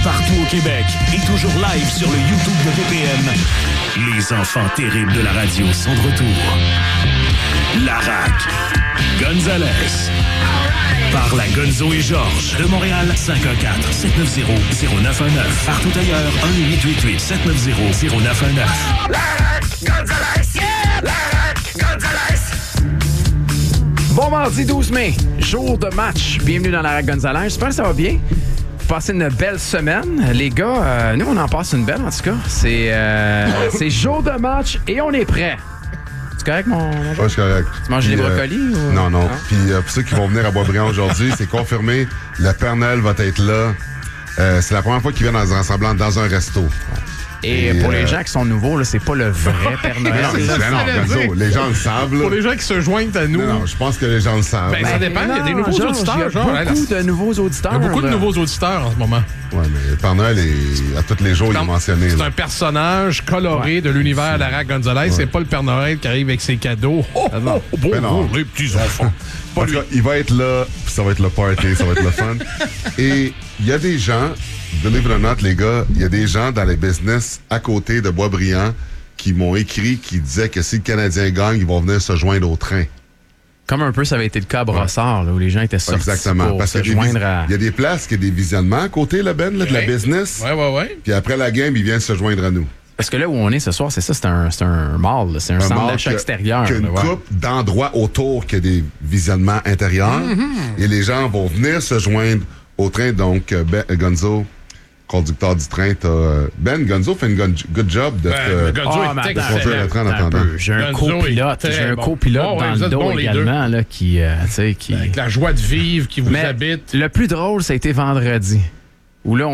partout au Québec et toujours live sur le YouTube de VPM. Les enfants terribles de la radio sont de retour. Larac, Gonzalez. Par la Gonzo et Georges de Montréal, 514-790-0919. Partout ailleurs, 1-888-790-0919. Larac, Gonzalez, yeah! Larac, Gonzalez. Bon mardi 12 mai, jour de match. Bienvenue dans Larac Gonzalez. J'espère que ça va bien. Vous passez une belle semaine. Les gars, nous, on en passe une belle, en tout cas. C'est jour de match et on est prêt. C'est correct, mon Ouais, c'est correct. Tu manges des brocolis? Ou... Non. Puis pour ceux qui vont venir à Boisbriand aujourd'hui, c'est confirmé. Le Père Noël va être là. C'est la première fois qu'il vient dans un rassemblement dans un resto. Et pour les gens qui sont nouveaux, là, c'est pas le vrai Père Noël. Non, les gens le savent. Là. Pour les gens qui se joignent à nous. Non, je pense que les gens le savent. Ben, ça dépend. Il y a des nouveaux auditeurs. Il y a beaucoup de nouveaux auditeurs. Il y a beaucoup de nouveaux auditeurs en ce moment. Oui, mais le Père Noël, à tous les jours, il est mentionné. C'est un personnage coloré de l'univers Larac Gonzalez. C'est pas le Père Noël qui arrive avec ses cadeaux. Bonjour, les petits enfants. En tout cas, il va être là, puis ça va être le party, ça va être le fun. Et il y a des gens, believe it or not, les gars, il y a des gens dans les business à côté de Boisbriand qui m'ont écrit, qui disaient que si le Canadien gagne, ils vont venir se joindre au train. Comme un peu ça avait été le cas à Brossard, là, où les gens étaient sortis pour parce se joindre à... Il y a des places qui ont des visionnements à côté, là, Ben, là, de la business. Ouais. Puis après la game, ils viennent se joindre à nous. Parce que là où on est ce soir, c'est ça, c'est un mall, là. C'est un centre d'achat extérieur. Il y a une couple d'endroits autour qui a des visionnements intérieurs. Et les gens vont venir se joindre au train. Donc, Gonzo, conducteur du train, Ben Gonzo fait une good job de conduire le train en attendant. J'ai un copilote dans le dos également là, qui... Avec la joie de vivre qui vous habite. Le plus drôle, ça a été vendredi. Où là,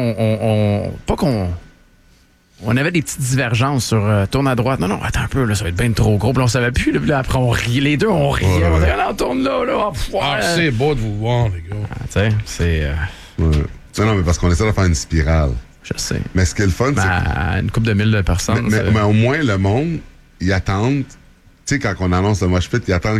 on avait des petites divergences sur tourne à droite. Non, attends un peu, là, ça va être bien trop gros. Puis on savait plus. Là, après, on riait. Les deux, on riait. On disait, on tourne là. C'est beau de vous voir, les gars. Tu sais, c'est... Non, mais parce qu'on essaie de faire une spirale. Je sais. Mais ce qui est le fun, c'est... Une couple de mille de personnes. Mais au moins, le monde, ils attendent... Tu sais, quand on annonce le mosh pit, ils attendent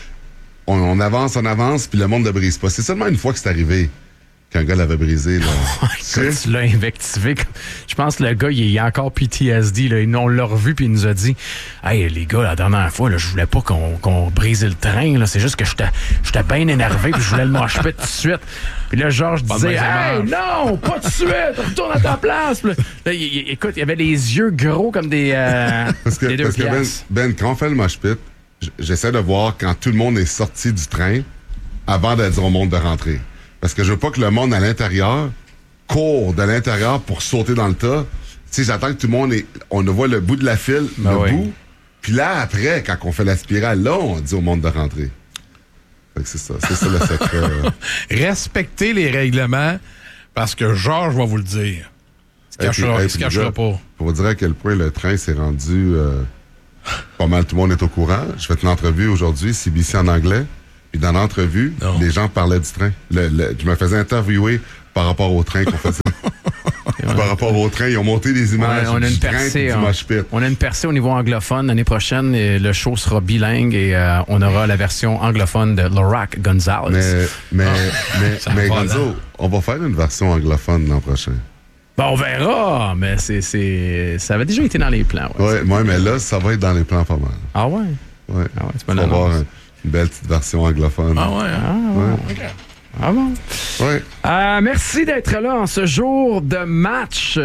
on avance, puis le monde ne brise pas. C'est seulement une fois que c'est arrivé qu'un gars l'avait brisé. Là. Écoute, tu l'as invectivé. Je pense que le gars, il est encore PTSD. Là. On l'a revu puis il nous a dit « Hey, les gars, la dernière fois, là, je voulais pas qu'on brise le train. Là. C'est juste que j'étais bien énervé puis je voulais le mosh pit tout de suite. » Puis là, Georges disait « Hey, non, pas tout de suite! Retourne à ta place! » Là, écoute, il avait les yeux gros comme des parce que Ben, quand on fait le mosh pit, j'essaie de voir quand tout le monde est sorti du train avant de dire au monde de rentrer. Parce que je veux pas que le monde à l'intérieur court de l'intérieur pour sauter dans le tas. Tu sais, j'attends que tout le monde on voit le bout de la file, bout. Puis là, après, quand on fait la spirale, là, on dit au monde de rentrer. Fait que c'est ça le secret. Respectez les règlements parce que Georges va vous le dire. Il se cachera pas. Pour vous dire à quel point le train s'est rendu... pas mal, tout le monde est au courant. Je fais une entrevue aujourd'hui, CBC en anglais. Puis dans l'entrevue, les gens parlaient du train. Je me faisais interviewer par rapport au train qu'on faisait. Par rapport au train, ils ont monté des images on a une percée, on a une percée au niveau anglophone. L'année prochaine, le show sera bilingue et on aura la version anglophone de Larac Gonzalez. Mais Gonzo, on va faire une version anglophone l'an prochain. Ben, on verra, mais ça avait déjà été dans les plans. Ouais, mais là, ça va être dans les plans pas mal. Ah ouais? Ouais. Tu peux avoir une belle petite version anglophone. Ah ouais? Okay. Ah bon? Ouais. Merci d'être là en ce jour de match.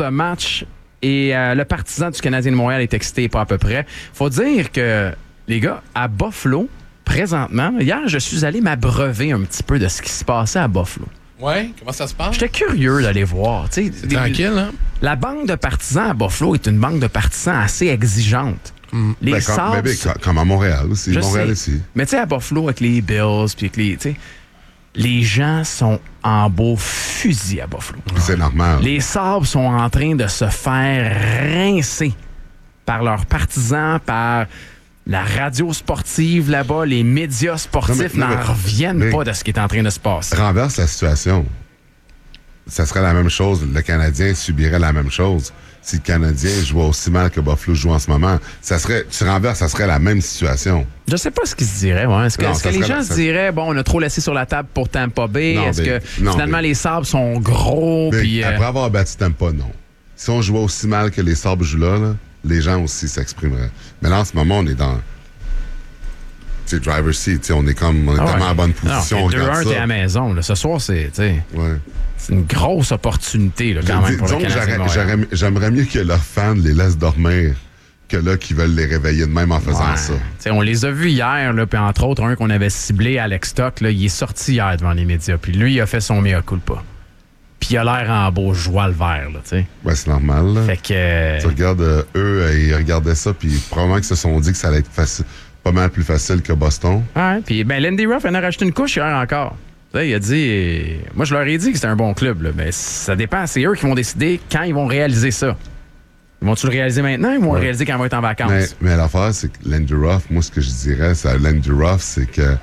Et le partisan du Canadien de Montréal est excité, pas à peu près. Faut dire que, les gars, à Buffalo, présentement, hier, je suis allé m'abreuver un petit peu de ce qui se passait à Buffalo. Ouais, comment ça se passe? J'étais curieux d'aller voir. C'est tranquille, hein? La banque de partisans à Buffalo est une banque de partisans assez exigeante. Les Sabres... Comme à Montréal aussi. Montréal ici. Mais tu sais, à Buffalo, avec les Bills, puis avec les... Les gens sont en beau fusil à Buffalo. C'est normal. Les Sabres sont en train de se faire rincer par leurs partisans, par la radio sportive là-bas, les médias sportifs n'en reviennent pas de ce qui est en train de se passer. Renverse la situation. ça serait la même chose. Le Canadien subirait la même chose. Si le Canadien jouait aussi mal que Buffalo joue en ce moment, ça serait la même situation. Je sais pas ce qu'ils se diraient. Ouais. Est-ce que les gens se diraient, bon, on a trop laissé sur la table pour Tampa Bay? Est-ce que finalement les Sabres sont gros? Puis, après avoir battu Tampa, non. Si on jouait aussi mal que les Sabres jouent là, les gens aussi s'exprimeraient. Mais là, en ce moment, on est dans... Tu sais, driver's seat, on est tellement en bonne position. 2-1, t'es à la maison. Là. Ce soir, c'est une grosse opportunité là, quand même pour le Canadien. J'aimerais mieux que leurs fans les laissent dormir que là qu'ils veulent les réveiller de même en faisant ça. T'sais, on les a vus hier, puis entre autres, un qu'on avait ciblé, Alex Stock, là, il est sorti hier devant les médias. Puis lui, il a fait son mea culpa. Puis il a l'air en beau joie le vert. Là, t'sais. Ouais, c'est normal. Là. Fait que... Tu regardes, eux, ils regardaient ça, puis probablement qu'ils se sont dit que ça allait être facile. Pas mal plus facile que Boston. Ouais, puis Lindy Ruff en a rajouté une couche hier encore. Là, il a dit... Moi, je leur ai dit que c'était un bon club. Là. Mais ça dépend. C'est eux qui vont décider quand ils vont réaliser ça. Ils vont-tu le réaliser maintenant ou ils vont le réaliser quand ils vont être en vacances? Mais l'affaire, c'est que Lindy Ruff, moi, ce que je dirais à Lindy Ruff, c'est que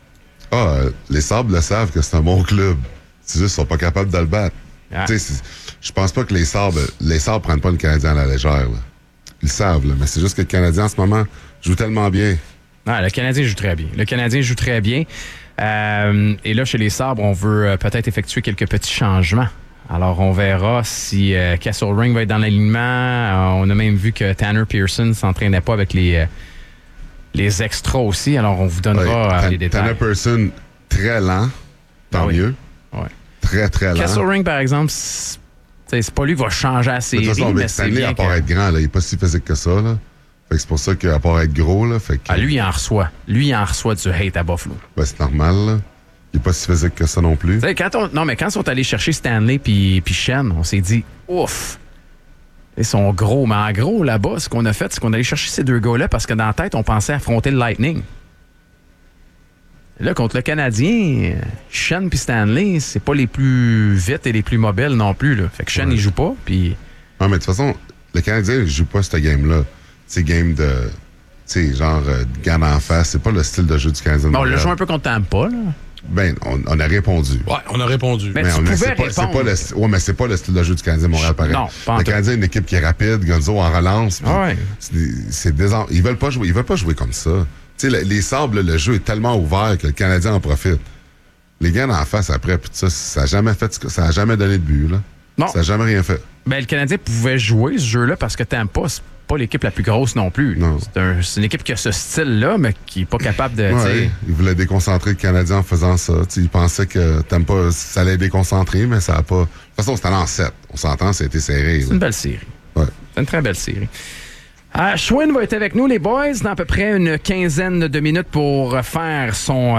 les Sabres le savent que c'est un bon club. C'est juste qu'ils sont pas capables de le battre. Ah. Je pense pas que les Sabres prennent pas le Canadien à la légère. Là. Ils le savent, là, mais c'est juste que le Canadien, en ce moment, joue tellement bien. Ah, le Canadien joue très bien. Le Canadien joue très bien. Et là, chez les Sabres, on veut peut-être effectuer quelques petits changements. Alors, on verra si Castle Ring va être dans l'alignement. On a même vu que Tanner Pearson ne s'entraînait pas avec les extras aussi. Alors, on vous donnera les détails. Tanner Pearson, très lent. Tant mieux. Ouais. Très, très lent. Castle Ring, par exemple, c'est pas lui qui va changer la série. De toute façon, mais Stanley, à part être grand, là, il n'est pas si physique que ça. Là. Fait que c'est pour ça qu'à part être gros, là, fait que... lui, il en reçoit. Lui, il en reçoit du hate à Buffalo. Ben, c'est normal, là. Il n'est pas si physique que ça non plus. Quand ils sont allés chercher Stanley puis Shen, on s'est dit, ouf! Ils sont gros. Mais en gros, là-bas, ce qu'on a fait, c'est qu'on allait chercher ces deux gars-là parce que dans la tête, on pensait affronter le Lightning. Et là, contre le Canadien, Shen puis Stanley, c'est pas les plus vite et les plus mobiles non plus. Là. Fait que Shen, il joue pas, puis... Non, mais de toute façon, le Canadien, il joue pas ce game-là. C'est game de... Tu sais, genre, garde en face. C'est pas le style de jeu du Canadien. On l'a joué un peu contre Tampa, là. Ben, on a répondu. Ouais, on a répondu. Mais tu pouvais répondre. Mais c'est pas le style de jeu du Canadien Montréal, pareil. Non, pas le Canadien est une équipe qui est rapide, Gonzo en relance. Ils veulent pas jouer comme ça. Tu sais, les Sabres, le jeu est tellement ouvert que le Canadien en profite. Les gars en face après, puis ça a jamais donné de but, là. Non. Ça n'a jamais rien fait. Ben, le Canadien pouvait jouer ce jeu-là parce que Tampa, c'est pas l'équipe la plus grosse non plus. Non. C'est une équipe qui a ce style-là, mais qui n'est pas capable de... Ils voulaient déconcentrer le Canadien en faisant ça. Ils pensaient que Tampa, ça allait déconcentrer, mais ça n'a pas... De toute façon, c'était en 7. On s'entend, ça a été serré. C'est une belle série. Ouais. C'est une très belle série. Schwinn va être avec nous, les boys, dans à peu près une quinzaine de minutes pour faire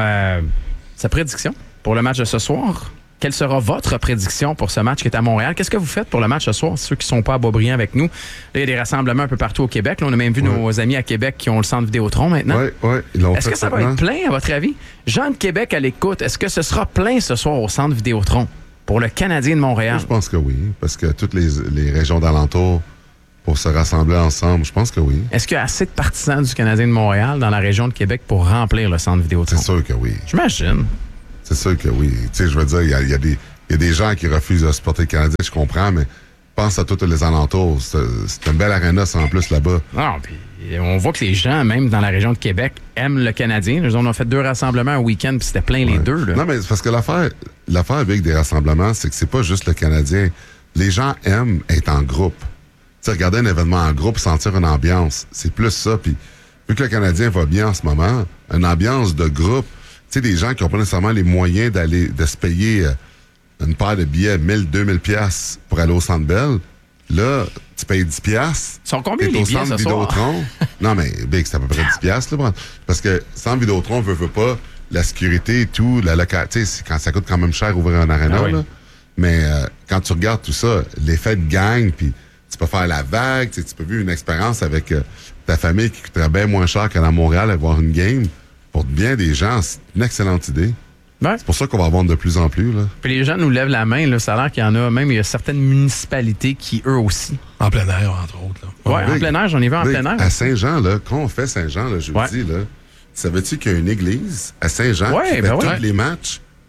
sa prédiction pour le match de ce soir. Quelle sera votre prédiction pour ce match qui est à Montréal? Qu'est-ce que vous faites pour le match ce soir? Ceux qui ne sont pas à Beaubriand avec nous. Là, il y a des rassemblements un peu partout au Québec. Là, on a même vu nos amis à Québec qui ont le centre Vidéotron maintenant. Oui, ils l'ont fait. Est-ce que ça va être plein, à votre avis? Gens de Québec à l'écoute, est-ce que ce sera plein ce soir au centre Vidéotron pour le Canadien de Montréal? Je pense que oui, parce que toutes les régions d'alentour pour se rassembler ensemble, je pense que oui. Est-ce qu'il y a assez de partisans du Canadien de Montréal dans la région de Québec pour remplir le centre Vidéotron? C'est sûr que oui. J'imagine. C'est sûr que oui. Tu sais, je veux dire, il y a des gens qui refusent de supporter le Canadien, je comprends, mais pense à tous les alentours. C'est une belle arena, ça, en plus, là-bas. Non, puis on voit que les gens, même dans la région de Québec, aiment le Canadien. On a fait 2 rassemblements un week-end, puis c'était plein les deux. Là. Non, mais c'est parce que l'affaire avec des rassemblements, c'est que c'est pas juste le Canadien. Les gens aiment être en groupe. Tu sais, regarder un événement en groupe, sentir une ambiance, c'est plus ça. Puis, vu que le Canadien va bien en ce moment, une ambiance de groupe, tu sais, des gens qui n'ont pas nécessairement les moyens de se payer une paire de billets 1000, 2000 pièces pour aller au Centre Bell. Là, tu payes 10 pièces. Ils sont combien les billets ce soir? Non, mais Big, c'est à peu près 10 pièces, là. Parce que Centre Vidéotron veut pas la sécurité et tout, la localité, quand ça coûte quand même cher ouvrir un aréna, là. Mais quand tu regardes tout ça, l'effet de gang, puis tu peux faire la vague, tu peux vivre une expérience avec ta famille qui coûterait bien moins cher qu'à Montréal avoir une game. Pour bien des gens, c'est une excellente idée. Ouais. C'est pour ça qu'on va en vendre de plus en plus. Là. Puis les gens nous lèvent la main. Là, ça a l'air qu'il y en a même, il y a certaines municipalités qui, eux aussi. En plein air, entre autres. Oui, en plein air, j'en ai vu en plein air. À Saint-Jean, là, quand on fait Saint-Jean, là, je vous dis, là, savais-tu qu'il y a une église à Saint-Jean qui fait tous les matchs,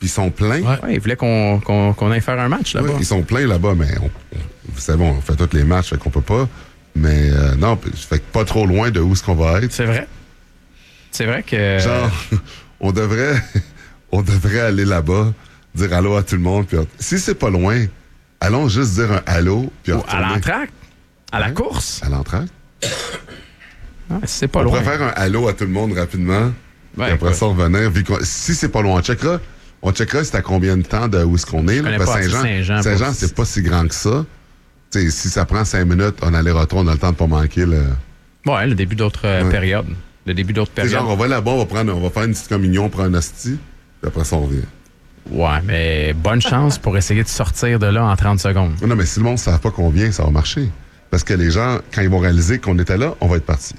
Puis ils sont pleins. Ouais, ils voulaient qu'on aille faire un match là-bas. Ouais, ils sont pleins là-bas, mais vous savez, on fait tous les matchs, fait qu'on peut pas. Mais non, fait que pas trop loin de où est-ce qu'on va être. C'est vrai. C'est vrai que... Genre, on devrait aller là-bas, dire allô à tout le monde. Puis si c'est pas loin, allons juste dire un allô. Puis à l'entracte. À la course. À l'entracte. Ouais, si c'est pas loin. On pourrait faire un allô à tout le monde rapidement. Puis après ça, revenir. Si c'est pas loin, on checkera c'est à combien de temps de où est-ce qu'on est. Je connais pas Saint-Jean, c'est pas si grand que ça. T'sais, si ça prend 5 minutes, on aller-retour, on a le temps de pas manquer le... Ouais, le début d'autres périodes. Le début d'autres périodes. Genre, on va là-bas, on va faire une petite communion, on prend un hostie, puis après ça, on revient. Ouais, mais bonne chance pour essayer de sortir de là en 30 secondes. Non, mais si le monde ne savent pas qu'on vient, ça va marcher. Parce que les gens, quand ils vont réaliser qu'on était là, on va être partis.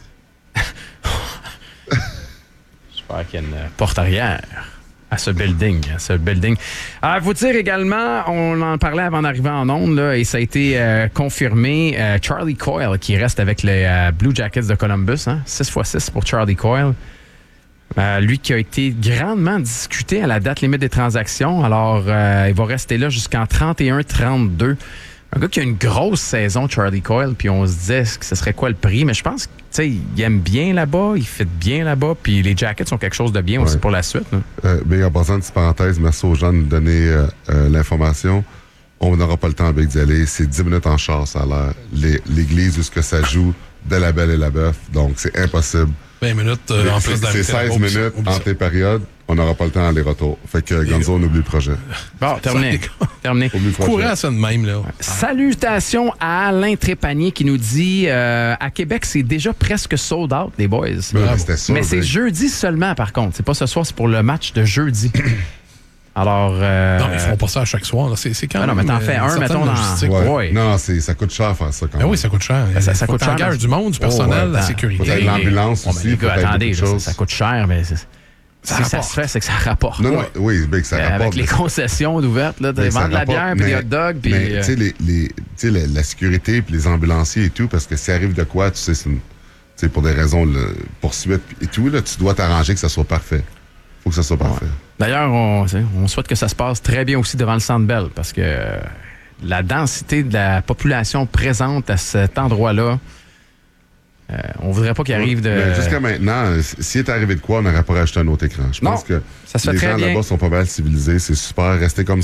J'espère qu'il y a une porte arrière à ce building. Vous dire également, on en parlait avant d'arriver en ondes, là, et ça a été confirmé, Charlie Coyle qui reste avec les Blue Jackets de Columbus, 6x6 pour Charlie Coyle. Lui qui a été grandement discuté à la date limite des transactions. Alors, il va rester là jusqu'en 31-32. Un gars qui a une grosse saison, Charlie Coyle, puis on se disait que ce serait quoi le prix, mais je pense qu'il aime bien là-bas, il fit bien là-bas, puis les Jackets sont quelque chose de bien aussi pour la suite. Mais en passant, une petite parenthèse, merci aux gens de nous donner l'information. On n'aura pas le temps avec d'y aller. C'est 10 minutes en char, ça a l'air. L'église où ce que ça joue, de la Belle et la Bœuf, donc c'est impossible. 20 minutes en plus d'arrêter. C'est 16 minutes entre les périodes. On n'aura pas le temps aller-retour. Fait que Gonzo, on oublie le projet. Bon, terminé. Courant à ça de même, là. Salutations à Alain Trépanier qui nous dit à Québec, c'est déjà presque sold out, les boys. Mais c'est jeudi seulement, par contre. C'est pas ce soir, c'est pour le match de jeudi. Alors. Non, mais ils font pas ça à chaque soir. Là. C'est quand même. Non, mais t'en fais un, mettons, dans. Ouais. Non, ça coûte cher faire ça quand même. Oui, ça coûte cher. Ça coûte cher. T'engages du monde, du personnel, la sécurité. L'ambulance aussi. Les gars, attendez, ça coûte cher, mais. Si ça se fait, c'est que ça rapporte. Non, oui, mais que ça rapporte. Avec les concessions ouvertes, là, vendre de la bière, puis des hot dogs. Mais tu sais, la sécurité, puis les ambulanciers et tout, parce que s'il arrive de quoi, tu sais, c'est pour des raisons de poursuite et tout, là, tu dois t'arranger que ça soit parfait. Faut que ça soit parfait. D'ailleurs, on souhaite que ça se passe très bien aussi devant le Centre Bell, parce que la densité de la population présente à cet endroit-là, on voudrait pas qu'il arrive de... Mais jusqu'à maintenant, s'il est arrivé de quoi, on n'aurait pas rajouté un autre écran. Je pense que ça se fait les gens là-bas sont pas mal civilisés. C'est super. Restez comme